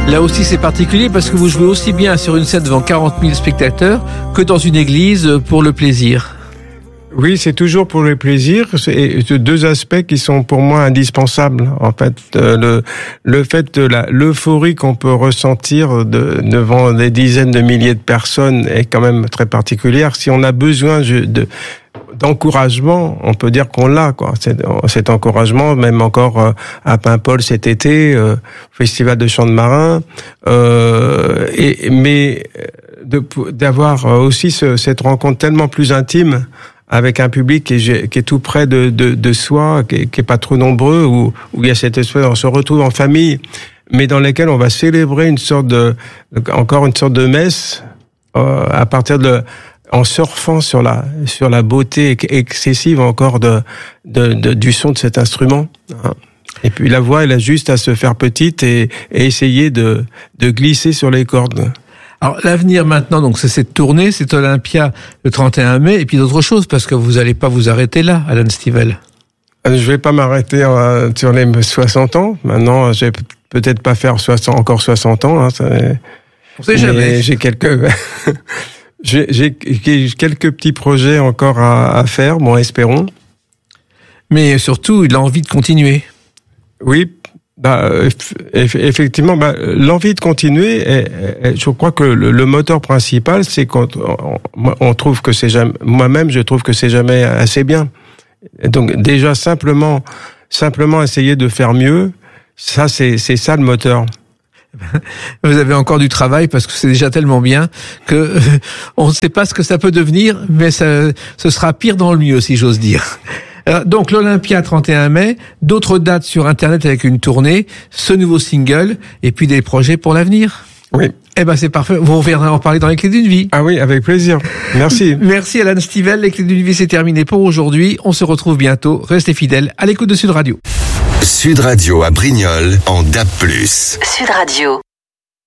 Là aussi, c'est particulier parce que vous jouez aussi bien sur une scène devant 40 000 spectateurs que dans une église pour le plaisir. Oui, c'est toujours pour le plaisir. C'est deux aspects qui sont pour moi indispensables. En fait, le fait de l'euphorie qu'on peut ressentir devant des dizaines de milliers de personnes est quand même très particulière. Si on a besoin d'encouragement, on peut dire qu'on l'a, quoi. Cet encouragement, même encore à Paimpol cet été, festival de chant de marin, mais d'avoir aussi cette rencontre tellement plus intime avec un public qui est tout près de soi, qui est pas trop nombreux, où il y a cette espèce, on se retrouve en famille, mais dans laquelle on va célébrer encore une sorte de messe, à partir en surfant sur la beauté excessive encore du son de cet instrument. Et puis la voix, elle a juste à se faire petite et essayer de glisser sur les cordes. Alors l'avenir maintenant, donc c'est cette tournée, c'est Olympia le 31 mai, et puis d'autres choses, parce que vous n'allez pas vous arrêter là, Alan Stivell. Je vais pas m'arrêter sur les 60 ans. Maintenant, je vais peut-être pas faire encore 60 ans. On sait jamais. J'ai quelques petits projets encore à faire, bon, espérons. Mais surtout, il a envie de continuer. Oui, effectivement, l'envie de continuer, je crois que le moteur principal, c'est on trouve que c'est jamais, moi-même, je trouve que c'est jamais assez bien. Et donc, déjà, simplement essayer de faire mieux, ça, c'est ça le moteur. Vous avez encore du travail parce que c'est déjà tellement bien que on ne sait pas ce que ça peut devenir, mais ce sera pire dans le mieux, si j'ose dire. Donc l'Olympia 31 mai, d'autres dates sur Internet avec une tournée, ce nouveau single et puis des projets pour l'avenir. Oui. Eh ben c'est parfait. Vous reviendrez en parler dans les Clés d'une vie. Ah oui, avec plaisir. Merci. Merci Alan Stivell. Les Clés d'une vie, c'est terminé pour aujourd'hui. On se retrouve bientôt. Restez fidèles à l'écoute de Sud Radio. Sud Radio à Brignoles en DAB+. Sud Radio.